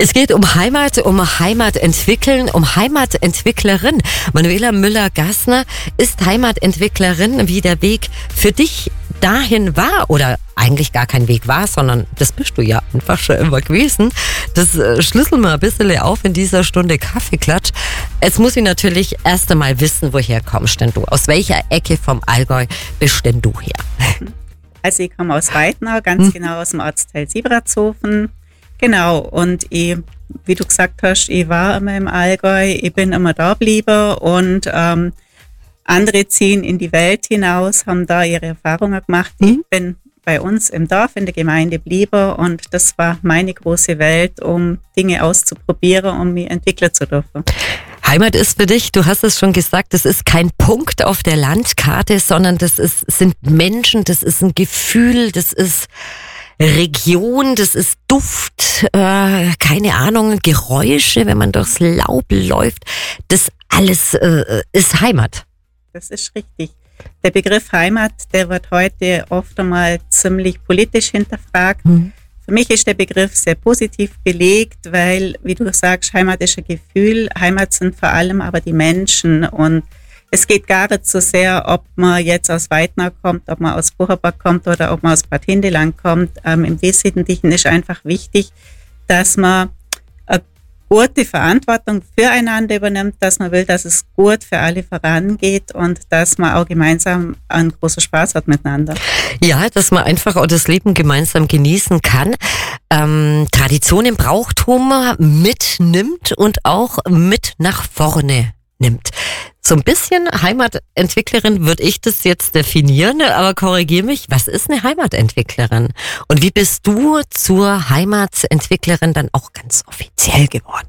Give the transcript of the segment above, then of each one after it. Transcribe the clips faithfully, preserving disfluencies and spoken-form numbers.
Es geht um Heimat, um Heimat entwickeln, um Heimatentwicklerin. Manuela Müller-Gassner ist Heimatentwicklerin. Wie der Weg für dich dahin war oder eigentlich gar kein Weg war, sondern das bist du ja einfach schon immer gewesen. Das äh, schlüsseln wir ein bisschen auf in dieser Stunde Kaffeeklatsch. Jetzt muss ich natürlich erst einmal wissen, woher kommst denn du? Aus welcher Ecke vom Allgäu bist denn du her? Also ich komme aus Weidnau, ganz hm. genau aus dem Ortsteil Siebratshofen. Genau, und ich, wie du gesagt hast, ich war immer im Allgäu, ich bin immer da geblieben und ähm, andere ziehen in die Welt hinaus, haben da ihre Erfahrungen gemacht. Mhm. Ich bin bei uns im Dorf, in der Gemeinde geblieben und das war meine große Welt, um Dinge auszuprobieren, um mich entwickeln zu dürfen. Heimat ist für dich, du hast es schon gesagt, das ist kein Punkt auf der Landkarte, sondern das ist, sind Menschen, das ist ein Gefühl, das ist Region, das ist Duft, äh, keine Ahnung, Geräusche, wenn man durchs Laub läuft, das alles äh, ist Heimat. Das ist richtig. Der Begriff Heimat, der wird heute oft einmal ziemlich politisch hinterfragt. Mhm. Für mich ist der Begriff sehr positiv belegt, weil, wie du sagst, Heimat ist ein Gefühl. Heimat sind vor allem aber die Menschen und es geht gar nicht so sehr, ob man jetzt aus Weidnau kommt, ob man aus Bucherbach kommt oder ob man aus Bad Hindelang kommt. Ähm, Im Wesentlichen ist einfach wichtig, dass man eine gute Verantwortung füreinander übernimmt, dass man will, dass es gut für alle vorangeht und dass man auch gemeinsam einen großen Spaß hat miteinander. Ja, dass man einfach auch das Leben gemeinsam genießen kann, ähm, Traditionen, Brauchtum mitnimmt und auch mit nach vorne nimmt. So ein bisschen Heimatentwicklerin würde ich das jetzt definieren, aber korrigiere mich, was ist eine Heimatentwicklerin? Und wie bist du zur Heimatentwicklerin dann auch ganz offiziell geworden?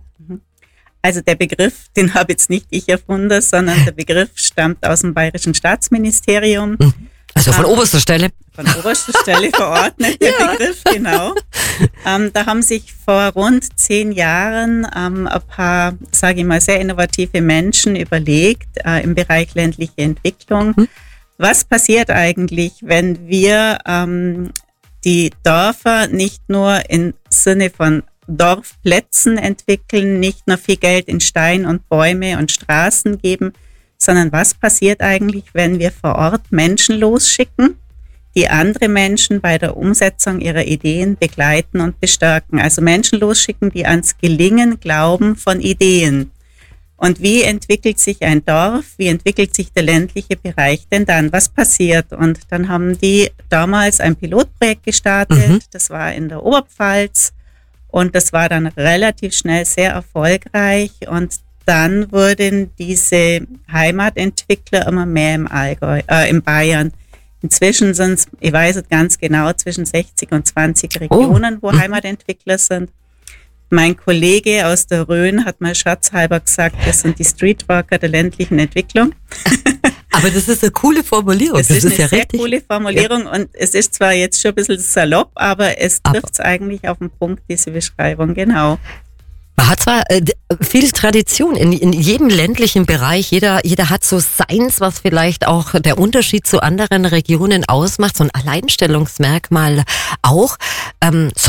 Also der Begriff, den habe jetzt nicht ich erfunden, sondern der Begriff stammt aus dem Bayerischen Staatsministerium. Also von ähm, oberster Stelle. Von oberster Stelle verordnet, der ja. Begriff, genau. Ähm, da haben sich vor rund zehn Jahren ähm, ein paar, sage ich mal, sehr innovative Menschen überlegt äh, im Bereich ländliche Entwicklung. Hm. Was passiert eigentlich, wenn wir ähm, die Dörfer nicht nur im Sinne von Dorfplätzen entwickeln, nicht nur viel Geld in Stein und Bäume und Straßen geben, sondern was passiert eigentlich, wenn wir vor Ort Menschen losschicken, die andere Menschen bei der Umsetzung ihrer Ideen begleiten und bestärken. Also Menschen losschicken, die ans Gelingen glauben von Ideen. Und wie entwickelt sich ein Dorf? Wie entwickelt sich der ländliche Bereich denn dann? Was passiert? Und dann haben die damals ein Pilotprojekt gestartet. Mhm. Das war in der Oberpfalz und das war dann relativ schnell sehr erfolgreich und dann wurden diese Heimatentwickler immer mehr im Allgäu, äh, in Bayern. Inzwischen sind es, ich weiß es ganz genau, zwischen sechzig und zwanzig Regionen, oh. wo Heimatentwickler sind. Mein Kollege aus der Rhön hat mal scherzhalber gesagt, das sind die Streetworker der ländlichen Entwicklung. Aber das ist eine coole Formulierung. Das, das ist, ist eine ja sehr richtig. coole Formulierung ja. Und es ist zwar jetzt schon ein bisschen salopp, aber es trifft es eigentlich auf den Punkt, diese Beschreibung, genau. Man hat zwar äh, viel Tradition in, in jedem ländlichen Bereich, jeder, jeder hat so seins, was vielleicht auch der Unterschied zu anderen Regionen ausmacht, so ein Alleinstellungsmerkmal auch. Ähm,